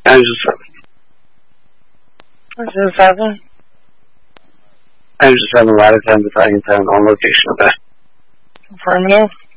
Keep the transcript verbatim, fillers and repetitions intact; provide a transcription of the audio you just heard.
Engine seven. Engine seven. Engine seven, latitude ten, battalion ten, on location of that. Affirmative.